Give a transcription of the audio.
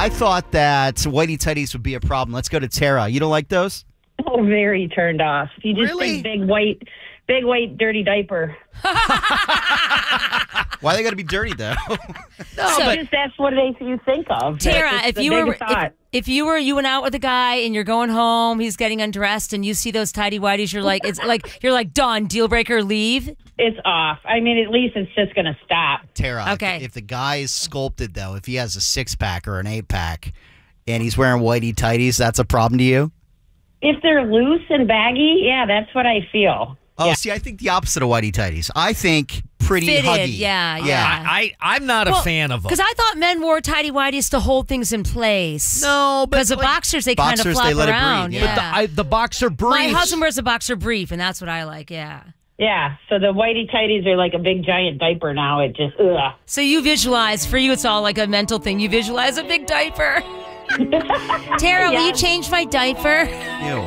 I thought that whitey tighties would be a problem. Let's go to Tara. You don't like those? Oh, very turned off. You just Really? think big white dirty diaper. Why they got to be dirty though? That's what you think of. Tara, It's the biggest thought. if you went out with a guy and you're going home, he's getting undressed, and you see those tidy whities, you're like done, deal breaker, leave. It's off. I mean, at least it's just going to stop. Tara, Okay. if the guy is sculpted though, if he has a 6-pack or an 8-pack and he's wearing whitey tighties, that's a problem to you? If they're loose and baggy, yeah, that's what I feel. Oh, see, I think the opposite of whitey tighties. I think pretty Fitted, huggy. yeah. I'm not a fan of them. Because I thought men wore tidy whities to hold things in place. No, but because the boxers, they kind of boxers, flop they let it breathe, around. yeah. But the boxer briefs. My husband wears a boxer brief, and that's what I like. Yeah. Yeah, so the whitey tighties are like a big giant diaper now. It just, ugh. So you visualize, for you, it's all like a mental thing. You visualize a big diaper. Tara, will you change my diaper? Ew.